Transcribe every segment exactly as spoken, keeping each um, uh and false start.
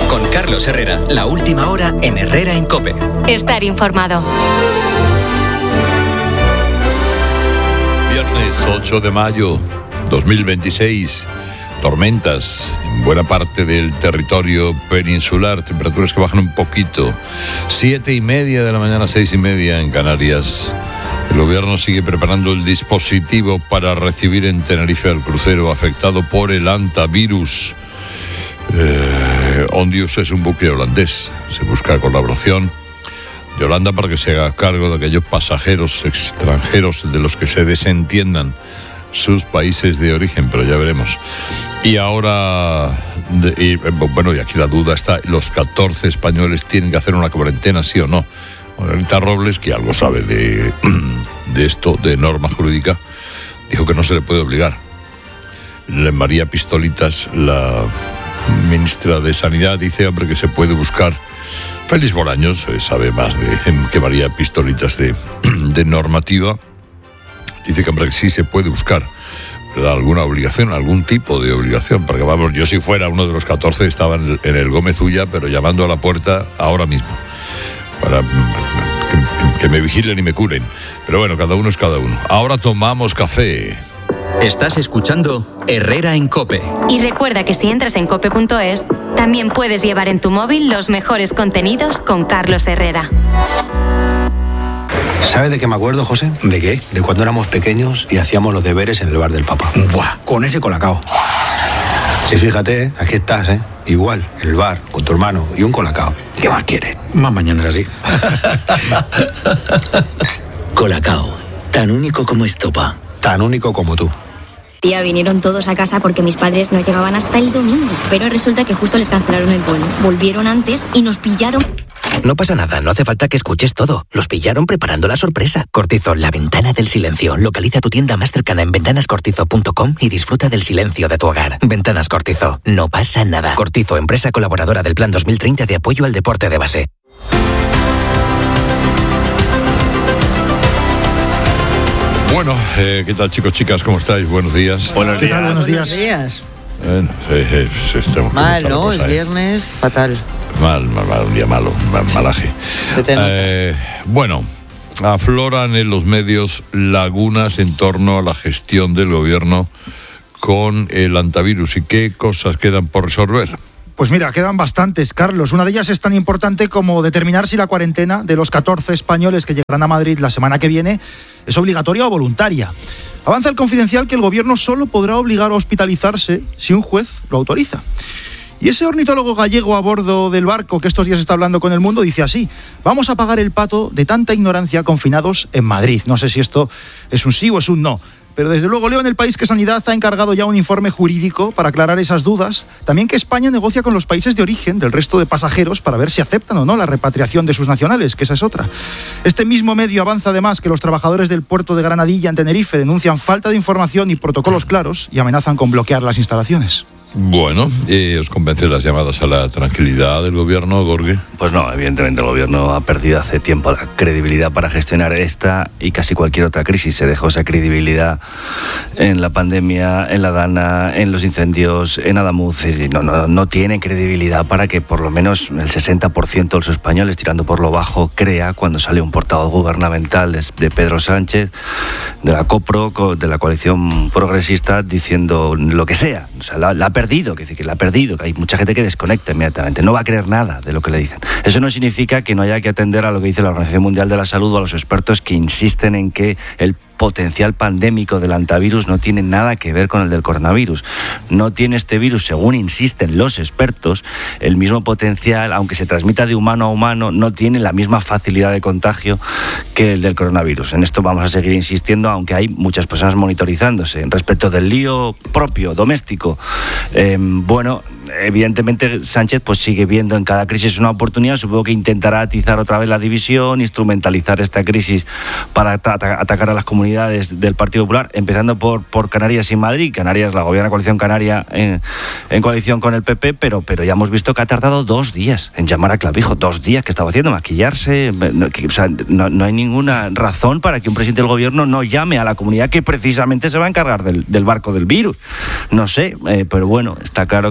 Con Carlos Herrera, la última hora en Herrera en COPE. Estar informado. Viernes ocho de mayo dos mil veintiséis. Tormentas en buena parte del territorio peninsular, temperaturas que bajan un poquito. Siete y media de la mañana, seis y media en Canarias. El gobierno sigue preparando el dispositivo para recibir en Tenerife al crucero afectado por el hantavirus. Eh, Ondius es un buque holandés. Se busca colaboración de Holanda para que se haga cargo de aquellos pasajeros extranjeros de los que se desentiendan sus países de origen, pero ya veremos. Y ahora, de, y, bueno, y aquí la duda está, ¿los catorce españoles tienen que hacer una cuarentena, sí o no? Margarita Robles, que algo sabe de, de esto, de norma jurídica, dijo que no se le puede obligar. María Pistolitas, la ministra de Sanidad, dice, hombre, que se puede buscar. Félix Bolaños eh, sabe más de, que María Pistolitas de, de normativa. Dice que, hombre, que sí se puede buscar, ¿verdad?, alguna obligación, algún tipo de obligación. Porque, vamos, yo si fuera uno de los catorce estaba en el, en el Gómez Ulla, pero llamando a la puerta ahora mismo, para que, que me vigilen y me curen. Pero bueno, cada uno es cada uno. Ahora tomamos café. Estás escuchando Herrera en COPE. Y recuerda que si entras en cope punto es, también puedes llevar en tu móvil los mejores contenidos con Carlos Herrera. ¿Sabes de qué me acuerdo, José? ¿De qué? De cuando éramos pequeños y hacíamos los deberes en el bar del Papa. Buah, con ese colacao. Y fíjate, ¿eh? Aquí estás, ¿eh? Igual, el bar, con tu hermano y un colacao. ¿Qué más quieres? Más mañana así. Colacao, tan único como estopa. Tan único como tú. Tía, vinieron todos a casa porque mis padres no llegaban hasta el domingo. Pero resulta que justo les cancelaron el vuelo. Volvieron antes y nos pillaron. No pasa nada, no hace falta que escuches todo. Los pillaron preparando la sorpresa. Cortizo, la ventana del silencio. Localiza tu tienda más cercana en ventanas cortizo punto com y disfruta del silencio de tu hogar. Ventanas Cortizo, no pasa nada. Cortizo, empresa colaboradora del Plan dos mil treinta de apoyo al deporte de base. Bueno, eh, ¿qué tal, chicos, chicas? ¿Cómo estáis? Buenos días. Buenos ¿Qué días. tal? Buenos días. Buenos días. Bueno, eh, eh, estamos Mal, ¿no? cosa, Es eh. viernes, fatal. Mal, mal, mal, un día malo, mal, malaje. Se te nota. Eh, bueno, afloran en los medios lagunas en torno a la gestión del gobierno con el hantavirus. ¿Y qué cosas quedan por resolver? Pues mira, quedan bastantes, Carlos. Una de ellas es tan importante como determinar si la cuarentena de los catorce españoles que llegarán a Madrid la semana que viene es obligatoria o voluntaria. Avanza el Confidencial que el gobierno solo podrá obligar a hospitalizarse si un juez lo autoriza. Y ese ornitólogo gallego a bordo del barco que estos días está hablando con El Mundo dice así: vamos a pagar el pato de tanta ignorancia confinados en Madrid. No sé si esto es un sí o es un no. Pero desde luego leo en El País que Sanidad ha encargado ya un informe jurídico para aclarar esas dudas. También que España negocia con los países de origen del resto de pasajeros para ver si aceptan o no la repatriación de sus nacionales, que esa es otra. Este mismo medio avanza además que los trabajadores del puerto de Granadilla en Tenerife denuncian falta de información y protocolos claros y amenazan con bloquear las instalaciones. Bueno, eh, ¿os convencen las llamadas a la tranquilidad del gobierno, Gorge? Pues no, evidentemente el gobierno ha perdido hace tiempo la credibilidad para gestionar esta y casi cualquier otra crisis. Se dejó esa credibilidad en la pandemia, en la Dana, en los incendios, en Adamuz. No, no, no tiene credibilidad para que por lo menos el sesenta por ciento de los españoles, tirando por lo bajo, crea cuando sale un portavoz gubernamental de, de Pedro Sánchez, de la COPRO, de la coalición progresista, diciendo lo que sea. O sea, la, la perdido, que dice que la ha perdido, que hay mucha gente que desconecta inmediatamente, no va a creer nada de lo que le dicen. Eso no significa que no haya que atender a lo que dice la Organización Mundial de la Salud o a los expertos que insisten en que el potencial pandémico del hantavirus no tiene nada que ver con el del coronavirus. No tiene este virus, según insisten los expertos, el mismo potencial, aunque se transmita de humano a humano, no tiene la misma facilidad de contagio que el del coronavirus. En esto vamos a seguir insistiendo, aunque hay muchas personas monitorizándose. Respecto del lío propio, doméstico, eh, bueno, evidentemente Sánchez pues sigue viendo en cada crisis una oportunidad. Supongo que intentará atizar otra vez la división, instrumentalizar esta crisis para at- atacar a las comunidades del Partido Popular, empezando por, por Canarias y Madrid. Canarias la gobierna Coalición Canaria en, en coalición con el P P, pero, pero ya hemos visto que ha tardado dos días en llamar a Clavijo, dos días que estaba haciendo, maquillarse. No, que, o sea, no, no hay ninguna razón para que un presidente del gobierno no llame a la comunidad que precisamente se va a encargar del, del barco del virus. No sé, eh, pero bueno, está claro que está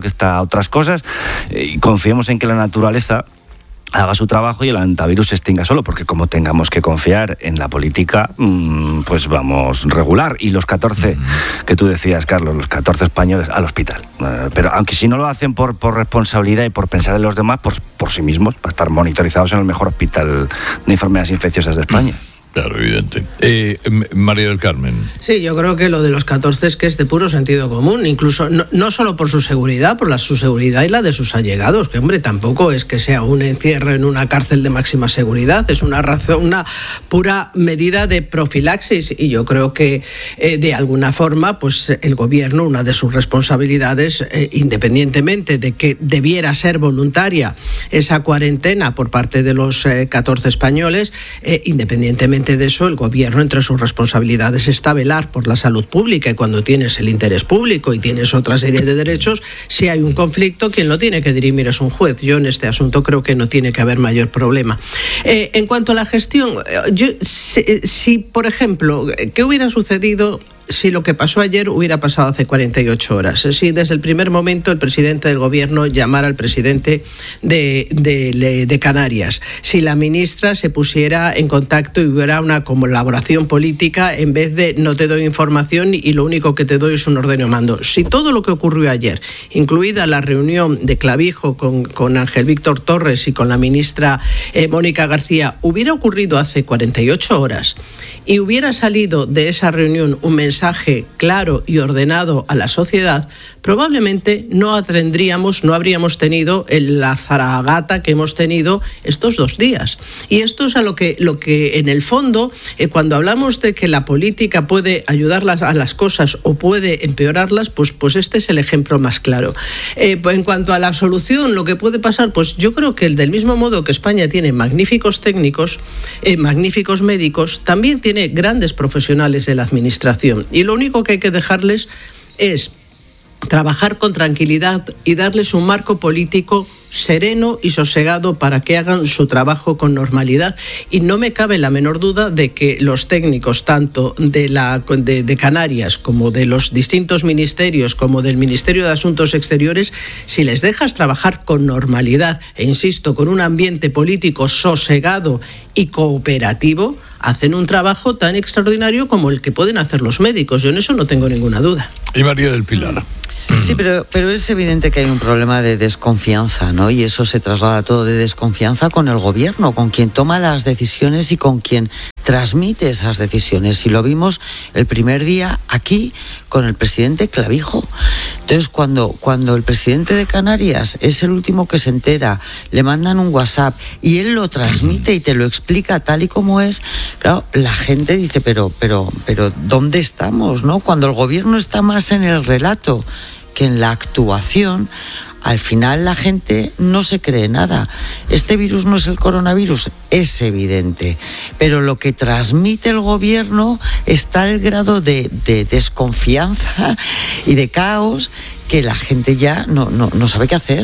otras cosas, y confiemos en que la naturaleza haga su trabajo y el antivirus se extinga solo, porque como tengamos que confiar en la política, pues vamos regular. Y los catorce mm. que tú decías, Carlos, los catorce españoles al hospital. Pero aunque si no lo hacen por, por responsabilidad y por pensar en los demás, por, por sí mismos, para estar monitorizados en el mejor hospital de enfermedades infecciosas de España. Mm. Claro, evidente. Eh, María del Carmen. Sí, yo creo que lo de los catorce es que es de puro sentido común, incluso no, no solo por su seguridad, por la, su seguridad y la de sus allegados, que hombre, tampoco es que sea un encierro en una cárcel de máxima seguridad, es una razón, una pura medida de profilaxis, y yo creo que eh, de alguna forma, pues el gobierno, una de sus responsabilidades, eh, independientemente de que debiera ser voluntaria esa cuarentena por parte de los eh, catorce españoles, eh, independientemente de eso, el gobierno, entre sus responsabilidades está velar por la salud pública, y cuando tienes el interés público y tienes otra serie de derechos, si hay un conflicto, quien lo tiene que dirimir es un juez. Yo en este asunto creo que no tiene que haber mayor problema. Eh, en cuanto a la gestión, yo, si, si, por ejemplo, ¿qué hubiera sucedido si lo que pasó ayer hubiera pasado hace cuarenta y ocho horas? Si desde el primer momento el presidente del gobierno llamara al presidente de, de, de Canarias, si la ministra se pusiera en contacto y hubiera una colaboración política en vez de no te doy información y lo único que te doy es un ordeno mando. Si todo lo que ocurrió ayer, incluida la reunión de Clavijo con, con Ángel Víctor Torres y con la ministra eh, Mónica García, hubiera ocurrido hace cuarenta y ocho horas y hubiera salido de esa reunión un mensaje claro y ordenado a la sociedad, probablemente no tendríamos, no habríamos tenido la zaragata que hemos tenido estos dos días. Y esto es a lo que, lo que en el fondo, eh, cuando hablamos de que la política puede ayudar a las cosas o puede empeorarlas, pues, pues este es el ejemplo más claro. Eh, en cuanto a la solución, lo que puede pasar, pues yo creo que del mismo modo que España tiene magníficos técnicos, eh, magníficos médicos, también tiene grandes profesionales de la administración. Y lo único que hay que dejarles es trabajar con tranquilidad y darles un marco político sereno y sosegado para que hagan su trabajo con normalidad. Y no me cabe la menor duda de que los técnicos, tanto de, la, de, de Canarias como de los distintos ministerios, como del Ministerio de Asuntos Exteriores, si les dejas trabajar con normalidad e, insisto, con un ambiente político sosegado y cooperativo, hacen un trabajo tan extraordinario como el que pueden hacer los médicos. Yo en eso no tengo ninguna duda. Y María del Pilar. Sí, pero, pero es evidente que hay un problema de desconfianza, ¿no? Y eso se traslada todo de desconfianza con el gobierno, con quien toma las decisiones y con quien transmite esas decisiones. Y lo vimos el primer día aquí con el presidente Clavijo. Entonces, cuando, cuando el presidente de Canarias es el último que se entera, le mandan un WhatsApp y él lo transmite y te lo explica tal y como es, claro, la gente dice, pero, pero, pero, ¿dónde estamos, no? Cuando el gobierno está más en el relato que en la actuación, al final la gente no se cree nada. Este virus no es el coronavirus, es evidente, pero lo que transmite el gobierno está al grado de, de desconfianza y de caos que la gente ya no, no, no sabe qué hacer.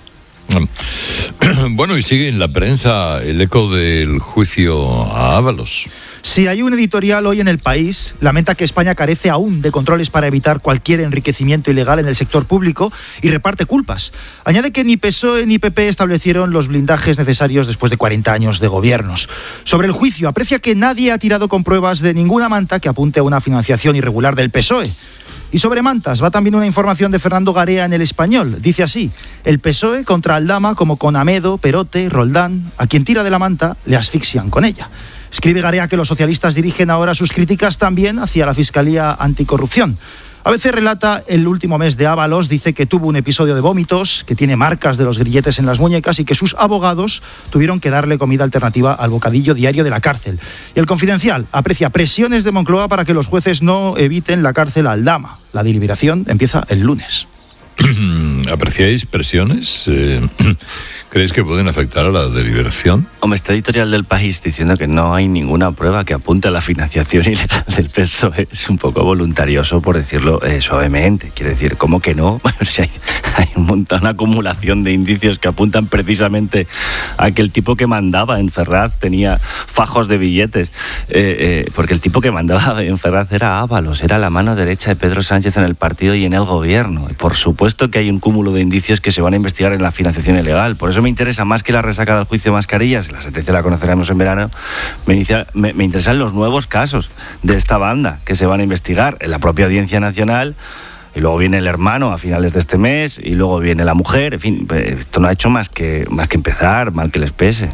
Bueno, y sigue en la prensa el eco del juicio a Ábalos. Sí, hay un editorial hoy en El País, lamenta que España carece aún de controles para evitar cualquier enriquecimiento ilegal en el sector público y reparte culpas. Añade que ni P S O E ni P P establecieron los blindajes necesarios después de cuarenta años de gobiernos. Sobre el juicio, aprecia que nadie ha tirado con pruebas de ninguna manta que apunte a una financiación irregular del P S O E. Y sobre mantas, va también una información de Fernando Garea en El Español. Dice así: el P S O E contra Aldama, como con Amedo, Perote, Roldán, a quien tira de la manta le asfixian con ella. Escribe Garea que los socialistas dirigen ahora sus críticas también hacia la Fiscalía Anticorrupción. A veces relata el último mes de Ábalos, dice que tuvo un episodio de vómitos, que tiene marcas de los grilletes en las muñecas y que sus abogados tuvieron que darle comida alternativa al bocadillo diario de la cárcel. Y El Confidencial aprecia presiones de Moncloa para que los jueces no eviten la cárcel a Aldama. La deliberación empieza el lunes. ¿Apreciáis presiones? Eh, ¿Crees que pueden afectar a la deliberación? Hombre, este editorial del País diciendo que no hay ninguna prueba que apunte a la financiación ilegal del P S O E es un poco voluntarioso, por decirlo eh, suavemente. Quiere decir, ¿cómo que no? O sea, hay, hay un montón, una acumulación de indicios que apuntan precisamente a que el tipo que mandaba en Ferraz tenía fajos de billetes. Eh, eh, porque el tipo que mandaba en Ferraz era Ábalos, era la mano derecha de Pedro Sánchez en el partido y en el gobierno. Y por supuesto que hay un cúmulo de indicios que se van a investigar en la financiación ilegal. Por eso me interesa más que la resaca del juicio de Mascarillas, la sentencia la conoceremos en verano, me, inicia, me, me interesan los nuevos casos de esta banda que se van a investigar en la propia Audiencia Nacional, y luego viene el hermano a finales de este mes, y luego viene la mujer. En fin, esto no ha hecho más que, más que empezar, mal que les pese.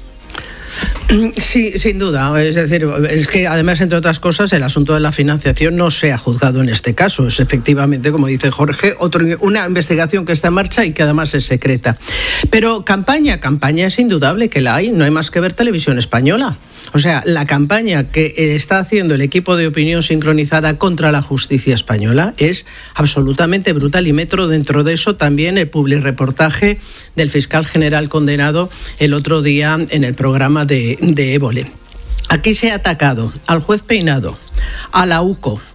Sí, sin duda. Es decir, es que además, entre otras cosas, el asunto de la financiación no se ha juzgado en este caso. Es efectivamente, como dice Jorge, otro, una investigación que está en marcha y que además es secreta. Pero campaña, campaña es indudable que la hay. No hay más que ver Televisión Española. O sea, la campaña que está haciendo el equipo de opinión sincronizada contra la justicia española es absolutamente brutal, y metro dentro de eso también el publireportaje del fiscal general condenado el otro día en el programa de, de Évole. Aquí se ha atacado al juez Peinado, a la U C O,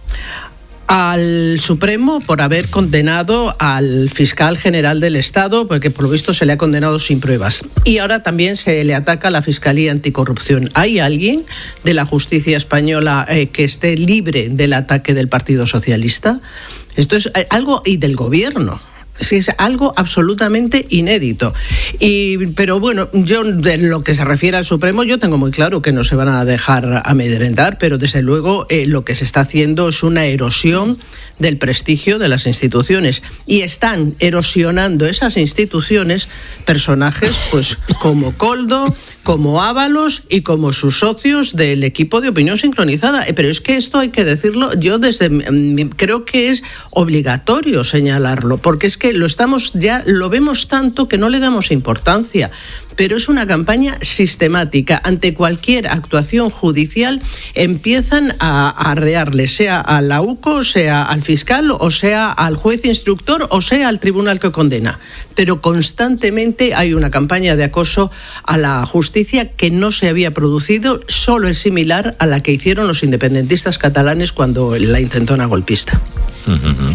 al Supremo por haber condenado al fiscal general del Estado, porque por lo visto se le ha condenado sin pruebas. Y ahora también se le ataca a la Fiscalía Anticorrupción. ¿Hay alguien de la justicia española eh, que esté libre del ataque del Partido Socialista? Esto es algo, y del gobierno. Sí, es algo absolutamente inédito. Y, pero bueno, yo de lo que se refiere al Supremo, yo tengo muy claro que no se van a dejar amedrentar, pero desde luego eh, lo que se está haciendo es una erosión del prestigio de las instituciones, y están erosionando esas instituciones personajes pues como Koldo, como Ábalos y como sus socios del equipo de opinión sincronizada. Pero es que esto hay que decirlo, yo desde creo que es obligatorio señalarlo, porque es que lo estamos ya lo vemos tanto que no le damos importancia. Pero es una campaña sistemática. Ante cualquier actuación judicial empiezan a arrearle, sea a la U C O, sea al fiscal, o sea al juez instructor, o sea al tribunal que condena. Pero constantemente hay una campaña de acoso a la justicia que no se había producido, solo es similar a la que hicieron los independentistas catalanes cuando la intentona golpista. Uh-huh.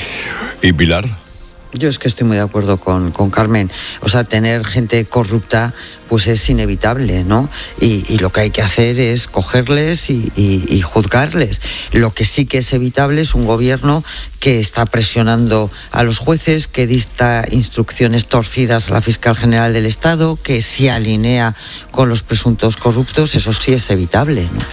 ¿Y Pilar? Yo es que estoy muy de acuerdo con, con Carmen. O sea, tener gente corrupta pues es inevitable, ¿no? Y, y lo que hay que hacer es cogerles y, y, y juzgarles. Lo que sí que es evitable es un gobierno que está presionando a los jueces, que dicta instrucciones torcidas a la fiscal general del Estado, que se alinea con los presuntos corruptos. Eso sí es evitable, ¿no?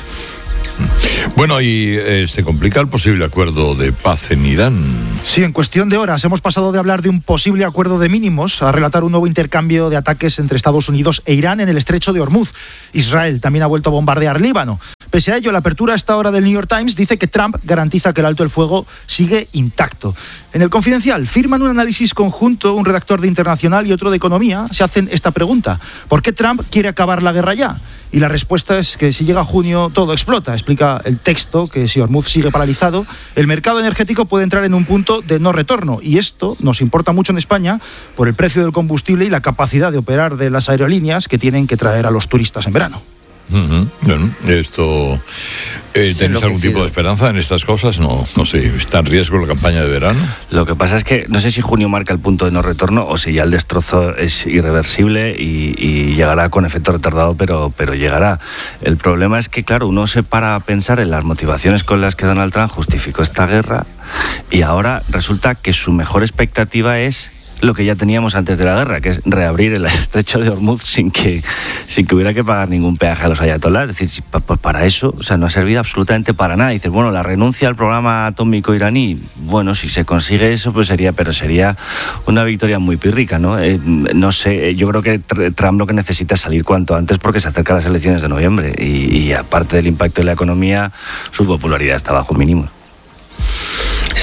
Bueno, y eh, se complica el posible acuerdo de paz en Irán. Sí, en cuestión de horas hemos pasado de hablar de un posible acuerdo de mínimos a relatar un nuevo intercambio de ataques entre Estados Unidos e Irán en el estrecho de Hormuz. Israel también ha vuelto a bombardear Líbano. Pese a ello, la apertura a esta hora del New York Times dice que Trump garantiza que el alto el fuego sigue intacto. En el Confidencial firman un análisis conjunto, un redactor de Internacional y otro de Economía. Se hacen esta pregunta: ¿por qué Trump quiere acabar la guerra ya? Y la respuesta es que si llega junio todo explota. Explica el texto que si Hormuz sigue paralizado, el mercado energético puede entrar en un punto de no retorno. Y esto nos importa mucho en España por el precio del combustible y la capacidad de operar de las aerolíneas que tienen que traer a los turistas en verano. Uh-huh. Bueno, esto eh, ¿tenéis algún tipo de esperanza en estas cosas? No, no sé, ¿está en riesgo la campaña de verano? Lo que pasa es que no sé si junio marca el punto de no retorno o si ya el destrozo es irreversible y, y llegará con efecto retardado, pero, pero llegará. El problema es que, claro, uno se para a pensar en las motivaciones con las que Donald Trump justificó esta guerra, y ahora resulta que su mejor expectativa es lo que ya teníamos antes de la guerra, que es reabrir el estrecho de Hormuz sin que, sin que hubiera que pagar ningún peaje a los ayatolás. Es decir, pues para eso, o sea, no ha servido absolutamente para nada. Y dices, bueno, la renuncia al programa atómico iraní, bueno, si se consigue eso, pues sería, pero sería una victoria muy pírrica, ¿no? Eh, no sé, yo creo que Trump lo que necesita es salir cuanto antes porque se acercan las elecciones de noviembre y, y aparte del impacto de la economía, su popularidad está bajo mínimo. Sí.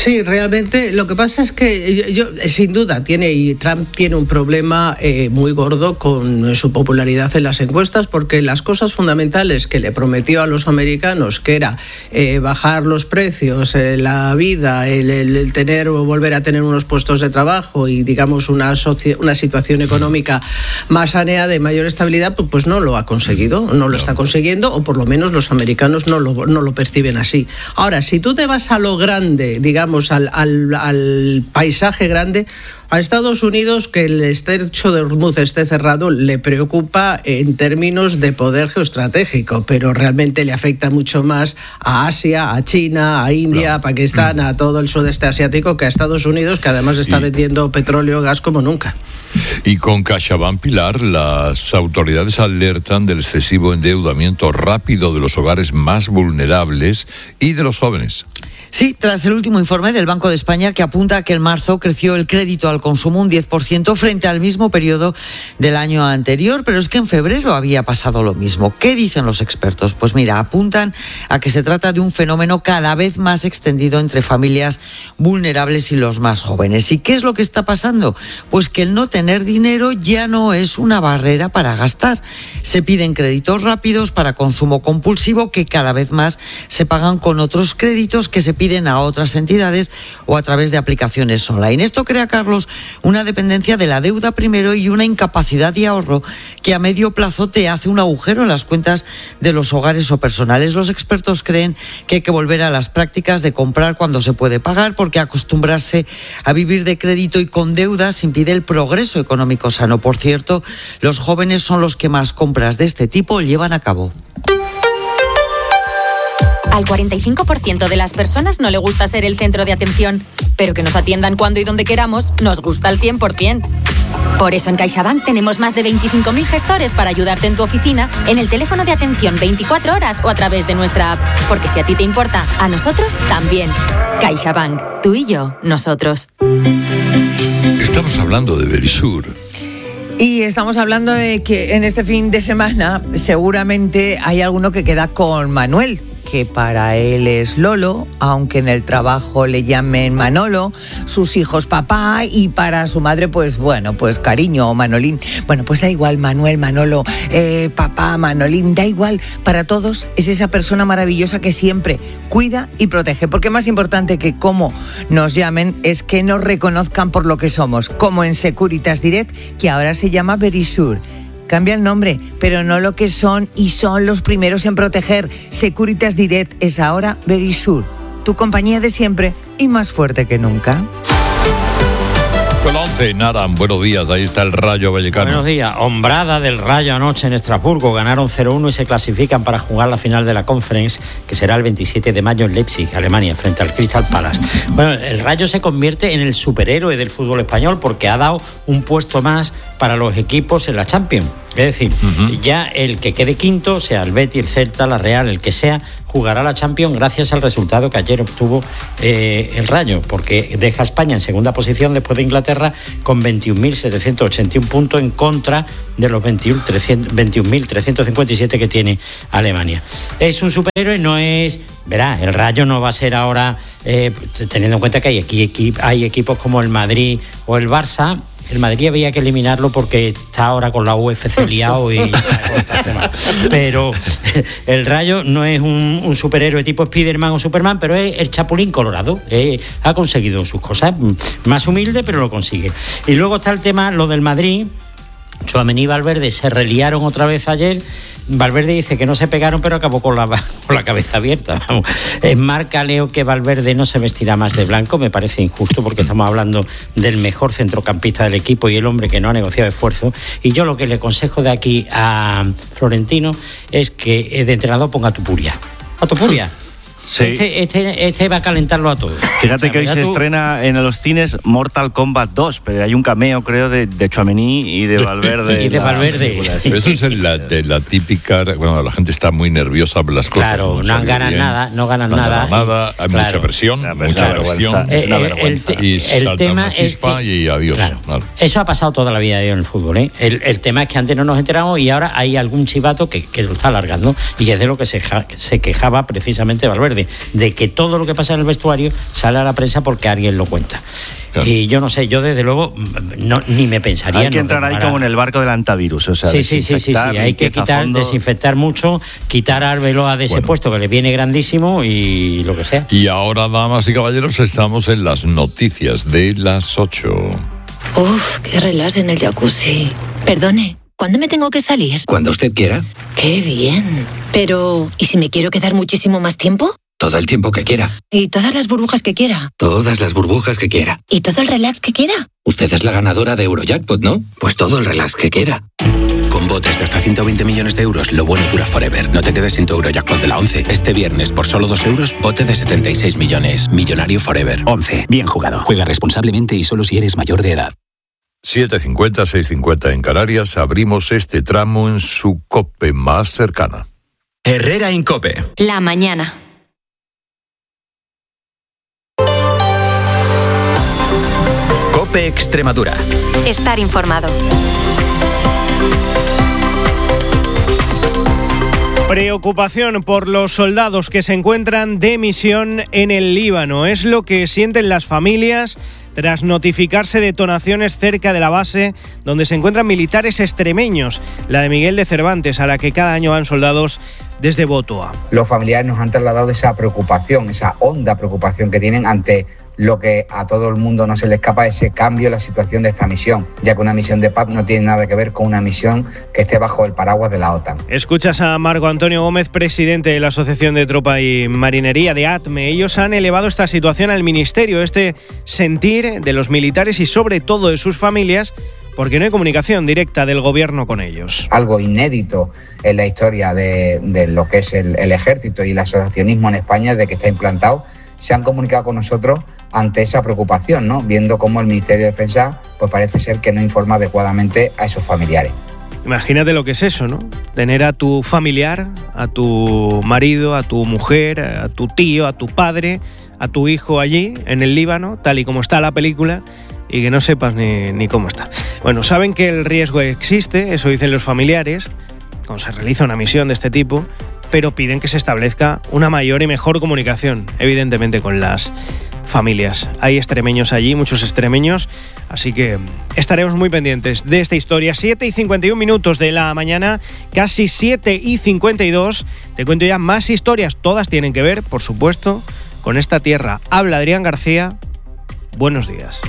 Sí, realmente lo que pasa es que yo, yo sin duda tiene y Trump tiene un problema eh, muy gordo con su popularidad en las encuestas, porque las cosas fundamentales que le prometió a los americanos, que era eh, bajar los precios, eh, la vida, el, el, el tener o volver a tener unos puestos de trabajo y digamos una soci- una situación económica más saneada, de mayor estabilidad, pues, pues no lo ha conseguido, no lo está consiguiendo, o por lo menos los americanos no lo, no lo perciben así. Ahora, si tú te vas a lo grande, digamos Al, al, al paisaje grande, a Estados Unidos que el estrecho de Hormuz esté cerrado le preocupa en términos de poder geoestratégico, pero realmente le afecta mucho más a Asia, a China, a India, a Pakistán, a todo el sudeste asiático que a Estados Unidos, que además está y... vendiendo petróleo y gas como nunca. Y con CaixaBank, Pilar, las autoridades alertan del excesivo endeudamiento rápido de los hogares más vulnerables y de los jóvenes. Sí, tras el último informe del Banco de España que apunta a que en marzo creció el crédito al consumo un diez por ciento frente al mismo periodo del año anterior, pero es que en febrero había pasado lo mismo. ¿Qué dicen los expertos? Pues mira, apuntan a que se trata de un fenómeno cada vez más extendido entre familias vulnerables y los más jóvenes. ¿Y qué es lo que está pasando? Pues que el no tener dinero ya no es una barrera para gastar. Se piden créditos rápidos para consumo compulsivo que cada vez más se pagan con otros créditos que se piden a otras entidades o a través de aplicaciones online. Esto crea, Carlos, una dependencia de la deuda primero y una incapacidad de ahorro que a medio plazo te hace un agujero en las cuentas de los hogares o personales. Los expertos creen que hay que volver a las prácticas de comprar cuando se puede pagar, porque acostumbrarse a vivir de crédito y con deudas impide el progreso económico sano. Por cierto, los jóvenes son los que más compras de este tipo llevan a cabo. Al cuarenta y cinco por ciento de las personas no le gusta ser el centro de atención, pero que nos atiendan cuando y donde queramos nos gusta al cien por ciento. Por eso en CaixaBank tenemos más de veinticinco mil gestores para ayudarte en tu oficina, en el teléfono de atención veinticuatro horas o a través de nuestra app. Porque si a ti te importa, a nosotros también. CaixaBank, tú y yo, nosotros. Estamos hablando de Verisur. Y estamos hablando de que en este fin de semana seguramente hay alguno que queda con Manuel, que para él es Lolo, aunque en el trabajo le llamen Manolo, sus hijos papá, y para su madre, pues bueno, pues cariño o Manolín. Bueno, pues da igual, Manuel, Manolo, eh, papá, Manolín, da igual. Para todos es esa persona maravillosa que siempre cuida y protege, porque más importante que cómo nos llamen es que nos reconozcan por lo que somos, como en Securitas Direct, que ahora se llama Verisur. Cambia el nombre, pero no lo que son, y son los primeros en proteger. Securitas Direct es ahora Verisur, tu compañía de siempre y más fuerte que nunca. Con once, Naran, buenos días, ahí está el Rayo Vallecano. Buenos días, hombrada del Rayo anoche en Estrasburgo, ganaron cero uno y se clasifican para jugar la final de la Conference, que será el veintisiete de mayo en Leipzig, Alemania, frente al Crystal Palace. Bueno, el Rayo se convierte en el superhéroe del fútbol español porque ha dado un puesto más para los equipos en la Champions. Es decir, uh-huh. ya el que quede quinto, sea el Betis, el Celta, la Real, el que sea, jugará la Champions gracias al resultado que ayer obtuvo eh, el Rayo, porque deja a España en segunda posición después de Inglaterra con veintiún mil setecientos ochenta y uno puntos en contra de los veintiún mil trescientos cincuenta y siete que tiene Alemania. Es un superhéroe, no es... Verá, el Rayo no va a ser ahora, eh, teniendo en cuenta que hay, aquí, hay equipos como el Madrid o el Barça. El Madrid había que eliminarlo porque está ahora con la U F C liado y pero el Rayo no es un, un superhéroe tipo Spiderman o Superman, pero es el Chapulín Colorado. Eh, ha conseguido sus cosas, más humilde, pero lo consigue. Y luego está el tema, lo del Madrid. Tchouaméni y Valverde se reliaron otra vez ayer. Valverde dice que no se pegaron, pero acabó con la, con la cabeza abierta. Vamos. Marca Leo que Valverde no se vestirá más de blanco. Me parece injusto porque estamos hablando del mejor centrocampista del equipo y el hombre que no ha negociado esfuerzo. Y yo lo que le aconsejo de aquí a Florentino es que de entrenador ponga a Tupuria. A Tupuria. Sí. Este, este, este va a calentarlo a todos. Fíjate o sea, que hoy se tú... estrena en los cines Mortal Kombat dos, pero hay un cameo, creo, de, de Tchouaméni y de Valverde. y de Valverde. Eso es la, de la típica... Bueno, la gente está muy nerviosa por las cosas. Claro, no ganan bien, nada, no ganan no nada. nada, hay claro, mucha presión, mucha claro, presión. Eh, eh, el, te, y el tema es que... Y adiós. Claro, claro. Eso ha pasado toda la vida en el fútbol, ¿eh? El, el tema es que antes no nos enteramos y ahora hay algún chivato que, que lo está alargando y es de lo que se, ja, se quejaba precisamente Valverde. recuerde de que todo lo que pasa en el vestuario sale a la prensa porque alguien lo cuenta. Claro. Y yo no sé, yo desde luego no, ni me pensaría. Hay que entrar ahí como en el barco del antivirus, o sea, sí, sí, sí, sí, sí, hay que quitar, desinfectar mucho, quitar a Arbeloa de ese bueno. puesto que le viene grandísimo y lo que sea. Y ahora, damas y caballeros, estamos en las noticias de las ocho. Uf, qué relax en el jacuzzi. Perdone, ¿cuándo me tengo que salir? Cuando usted quiera. Qué bien. Pero, ¿y si me quiero quedar muchísimo más tiempo? Todo el tiempo que quiera. ¿Y todas las burbujas que quiera? Todas las burbujas que quiera. ¿Y todo el relax que quiera? Usted es la ganadora de Eurojackpot, ¿no? Pues todo el relax que quiera. Con botes de hasta ciento veinte millones de euros, lo bueno dura forever. No te quedes sin tu Eurojackpot de la once. Este viernes, por solo dos euros, bote de setenta y seis millones. Millonario forever. once. Bien jugado. Juega responsablemente y solo si eres mayor de edad. siete cincuenta, seis cincuenta en Canarias. Abrimos este tramo en su COPE más cercana. Herrera en COPE. La mañana. COPE Extremadura. Estar informado. Preocupación por los soldados que se encuentran de misión en el Líbano. Es lo que sienten las familias tras notificarse detonaciones cerca de la base donde se encuentran militares extremeños, la de Miguel de Cervantes, a la que cada año van soldados desde Botoa. Los familiares nos han trasladado esa preocupación, esa honda preocupación que tienen ante lo que a todo el mundo no se le escapa, ese cambio en la situación de esta misión, ya que una misión de paz no tiene nada que ver con una misión que esté bajo el paraguas de la OTAN. Escuchas a Marco Antonio Gómez, presidente de la Asociación de Tropa y Marinería de A T M E. Ellos han elevado esta situación al Ministerio, este sentir de los militares y sobre todo de sus familias, porque no hay comunicación directa del gobierno con ellos. Algo inédito en la historia de, de lo que es el, el ejército y el asociacionismo en España, desde que está implantado, se han comunicado con nosotros ante esa preocupación, ¿no? Viendo cómo el Ministerio de Defensa pues parece ser que no informa adecuadamente a esos familiares. Imagínate lo que es eso, ¿no? Tener a tu familiar, a tu marido, a tu mujer, a tu tío, a tu padre, a tu hijo allí, en el Líbano, tal y como está la película, y que no sepas ni, ni cómo está. Bueno, saben que el riesgo existe, eso dicen los familiares, cuando se realiza una misión de este tipo, pero piden que se establezca una mayor y mejor comunicación, evidentemente, con las familias. Hay extremeños allí, muchos extremeños, así que estaremos muy pendientes de esta historia. siete y cincuenta y un minutos de la mañana, casi siete y cincuenta y dos. Te cuento ya más historias, todas tienen que ver, por supuesto, con esta tierra. Habla Adrián García, buenos días.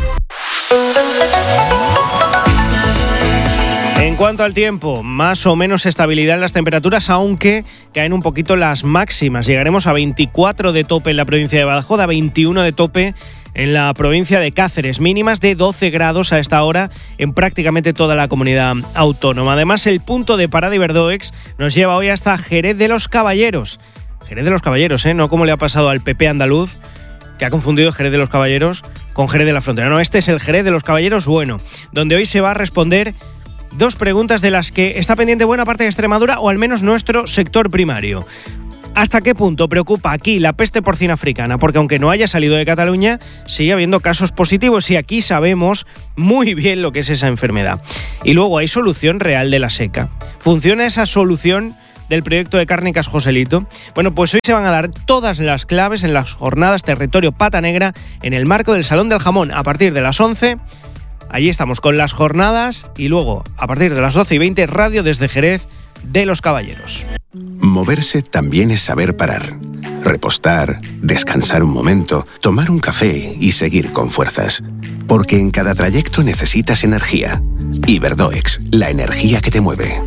En cuanto al tiempo, más o menos estabilidad en las temperaturas, aunque caen un poquito las máximas. Llegaremos a veinticuatro de tope en la provincia de Badajoz, a veintiuno de tope en la provincia de Cáceres, mínimas de doce grados a esta hora en prácticamente toda la comunidad autónoma. Además, el punto de parada Iberdoex nos lleva hoy hasta Jerez de los Caballeros. Jerez de los Caballeros, ¿eh? No como le ha pasado al P P andaluz, que ha confundido Jerez de los Caballeros con Jerez de la Frontera. No, este es el Jerez de los Caballeros bueno, donde hoy se va a responder dos preguntas de las que está pendiente buena parte de Extremadura, o al menos nuestro sector primario. ¿Hasta qué punto preocupa aquí la peste porcina africana? Porque aunque no haya salido de Cataluña, sigue habiendo casos positivos y aquí sabemos muy bien lo que es esa enfermedad. Y luego, ¿hay solución real de la seca? ¿Funciona esa solución del proyecto de Cárnicas Joselito? Bueno, pues hoy se van a dar todas las claves en las jornadas Territorio Pata Negra en el marco del Salón del Jamón a partir de las once. Allí estamos con las jornadas y luego, a partir de las doce y veinte, radio desde Jerez de los Caballeros. Moverse también es saber parar, repostar, descansar un momento, tomar un café y seguir con fuerzas. Porque en cada trayecto necesitas energía. Iberdoex, la energía que te mueve.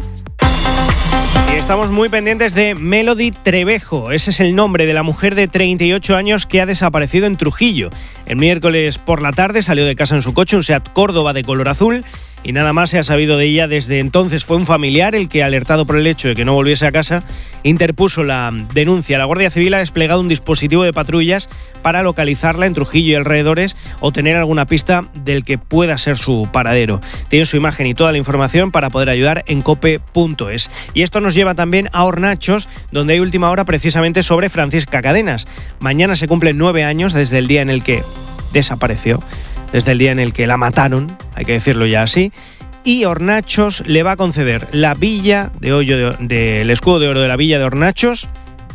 Y estamos muy pendientes de Melody Trevejo. Ese es el nombre de la mujer de treinta y ocho años que ha desaparecido en Trujillo. El miércoles por la tarde salió de casa en su coche, un Seat Córdoba de color azul, y nada más se ha sabido de ella desde entonces. Fue un familiar el que, alertado por el hecho de que no volviese a casa, interpuso la denuncia. La Guardia Civil ha desplegado un dispositivo de patrullas para localizarla en Trujillo y alrededores o tener alguna pista del que pueda ser su paradero. Tiene su imagen y toda la información para poder ayudar en cope punto es. Y esto nos lleva también a Hornachos, donde hay última hora precisamente sobre Francisca Cadenas. Mañana se cumplen nueve años desde el día en el que desapareció, desde el día en el que la mataron, hay que decirlo ya así, y Hornachos le va a conceder la villa de hoyo de, de, el escudo de oro de la villa de Hornachos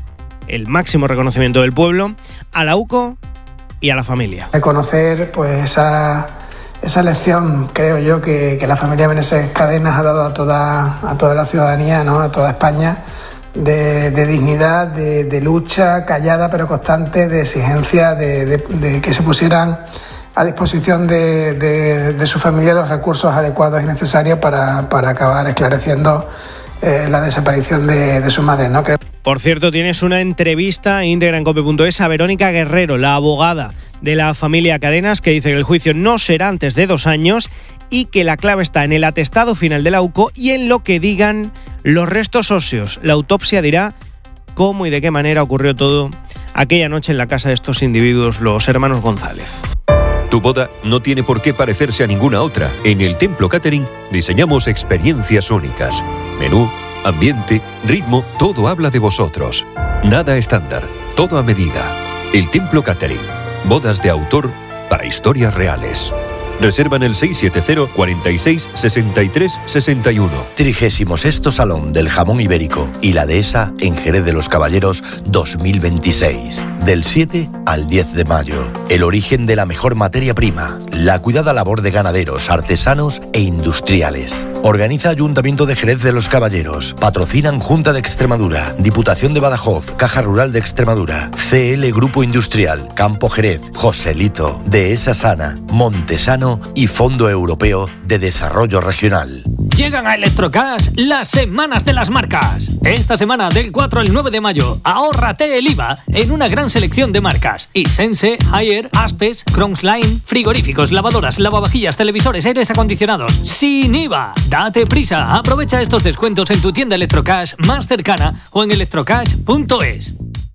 el máximo reconocimiento del pueblo, a la U C O y a la familia. Reconocer pues esa, esa lección, creo yo, que, que la familia Meneses Cadenas ha dado a toda, a toda la ciudadanía, ¿no? A toda España, de, de dignidad, de, de lucha callada pero constante, de exigencia, de, de, de que se pusieran a disposición de, de, de su familia los recursos adecuados y necesarios para, para acabar esclareciendo eh, la desaparición de, de su madre, ¿no? Creo... Por cierto, tienes una entrevista íntegra en cope punto es a Verónica Guerrero, la abogada de la familia Cadenas, que dice que el juicio no será antes de dos años y que la clave está en el atestado final de la U C O y en lo que digan los restos óseos. La autopsia dirá cómo y de qué manera ocurrió todo aquella noche en la casa de estos individuos, los hermanos González. Tu boda no tiene por qué parecerse a ninguna otra. En el Templo Catering diseñamos experiencias únicas. Menú, ambiente, ritmo, todo habla de vosotros. Nada estándar, todo a medida. El Templo Catering. Bodas de autor para historias reales. Reserva en el seis siete cero, cuarenta y seis, sesenta y tres, sesenta y uno. trigésimo sexto Salón del Jamón Ibérico y la Dehesa en Jerez de los Caballeros dos mil veintiséis. Del siete al diez de mayo. El origen de la mejor materia prima. La cuidada labor de ganaderos, artesanos e industriales. Organiza Ayuntamiento de Jerez de los Caballeros. Patrocinan Junta de Extremadura, Diputación de Badajoz, Caja Rural de Extremadura, C L Grupo Industrial, Campo Jerez, Joselito, Dehesa Sana, Montesano y Fondo Europeo de Desarrollo Regional. Llegan a Electrocash las semanas de las marcas. Esta semana, del cuatro al nueve de mayo, ahórrate el I V A en una gran selección de marcas. Isense, Haier, Aspes, Crongsline, frigoríficos, lavadoras, lavavajillas, televisores, aires acondicionados. Sin I V A. Date prisa. Aprovecha estos descuentos en tu tienda Electrocash más cercana o en electrocash punto es.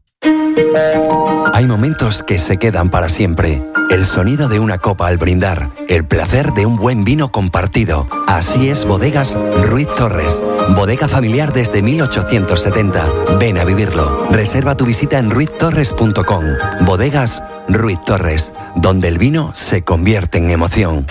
Hay momentos que se quedan para siempre. El sonido de una copa al brindar, el placer de un buen vino compartido. Así es Bodegas Ruiz Torres. Bodega familiar desde mil ochocientos setenta. Ven a vivirlo. Reserva tu visita en ruiz torres punto com. Bodegas Ruiz Torres, donde el vino se convierte en emoción.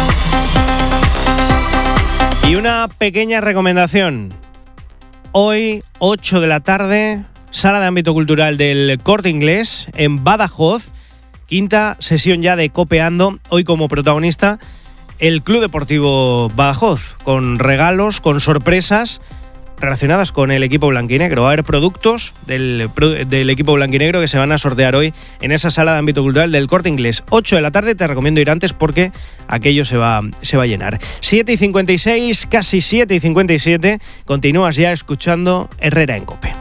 Y una pequeña recomendación. Hoy, ocho de la tarde... Sala de Ámbito Cultural del Corte Inglés en Badajoz, quinta sesión ya de Copeando, hoy como protagonista el Club Deportivo Badajoz, con regalos, con sorpresas relacionadas con el equipo blanquinegro. Va a haber productos del, del equipo blanquinegro que se van a sortear hoy en esa Sala de Ámbito Cultural del Corte Inglés. ocho de la tarde, te recomiendo ir antes porque aquello se va, se va a llenar. siete y cincuenta y seis, casi siete y cincuenta y siete, continúas ya escuchando Herrera en COPE.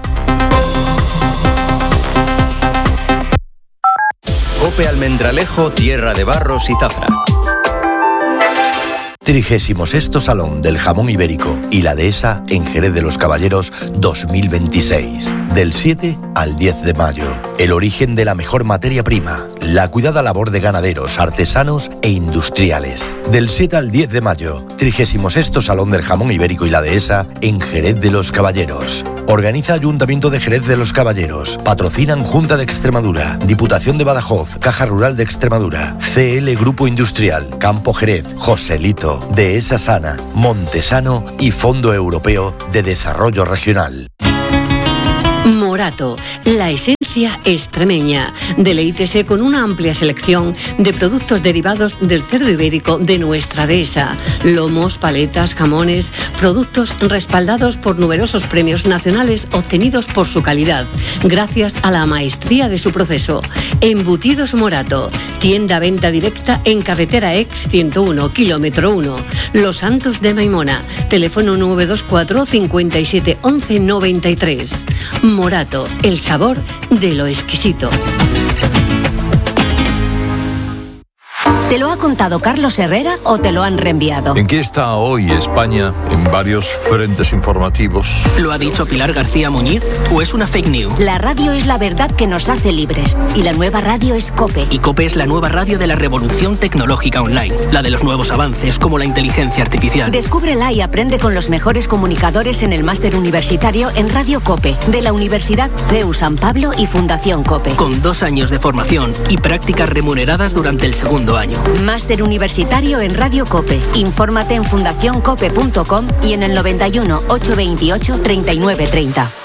Cope Almendralejo, Tierra de Barros y Zafra. trigésimo sexto Salón del Jamón Ibérico y la Dehesa en Jerez de los Caballeros dos mil veintiséis. Del siete al diez de mayo. El origen de la mejor materia prima. La cuidada labor de ganaderos, artesanos e industriales. Del siete al diez de mayo. trigésimo sexto Salón del Jamón Ibérico y la Dehesa en Jerez de los Caballeros. Organiza Ayuntamiento de Jerez de los Caballeros. Patrocinan Junta de Extremadura, Diputación de Badajoz, Caja Rural de Extremadura, C L Grupo Industrial, Campo Jerez, Joselito, Dehesa Sana, Montesano y Fondo Europeo de Desarrollo Regional. Morato, la esencia extremeña. Deleítese con una amplia selección de productos derivados del cerdo ibérico de nuestra dehesa. Lomos, paletas, jamones, productos respaldados por numerosos premios nacionales obtenidos por su calidad, gracias a la maestría de su proceso. Embutidos Morato, tienda venta directa en carretera ex ciento uno, kilómetro uno. Los Santos de Maimona, teléfono nueve dos cuatro, cincuenta y siete, once, noventa y tres. Morato, el sabor de lo exquisito. ¿Te lo ha contado Carlos Herrera o te lo han reenviado? ¿En qué está hoy España en varios frentes informativos? ¿Lo ha dicho Pilar García Muñiz o es una fake news? La radio es la verdad que nos hace libres y la nueva radio es COPE. Y COPE es la nueva radio de la revolución tecnológica online, la de los nuevos avances como la inteligencia artificial. Descúbrela y aprende con los mejores comunicadores en el máster universitario en Radio COPE de la Universidad C E U San Pablo y Fundación COPE. Con dos años de formación y prácticas remuneradas durante el segundo año. Máster universitario en Radio COPE. Infórmate en fundación cope punto com y en el noventa y uno, ochocientos veintiocho, treinta y nueve treinta.